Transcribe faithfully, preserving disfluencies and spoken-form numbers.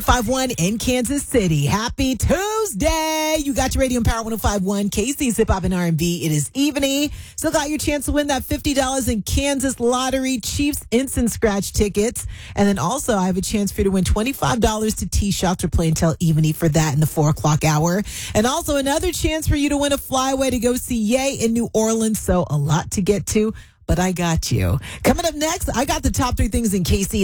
five one in Kansas City. Happy Tuesday. You got your radio and Power one oh five one, K C's Hip Hop and R and B. It is evening. Still got your chance to win that fifty dollars in Kansas Lottery Chiefs Instant Scratch tickets. And then also I have a chance for you to win twenty-five dollars to T-Shock. We're playing till evening for that in the four o'clock hour. And also another chance for you to win a flyaway to go see Ye in New Orleans. So a lot to get to, but I got you. Coming up next, I got the top three things in K C